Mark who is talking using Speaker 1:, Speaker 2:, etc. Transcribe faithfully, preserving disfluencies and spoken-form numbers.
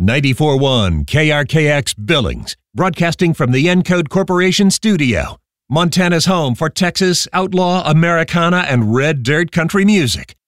Speaker 1: ninety-four point one K R K X Billings, broadcasting from the Encode Corporation studio. Montana's home for Texas outlaw, Americana, and red dirt country music.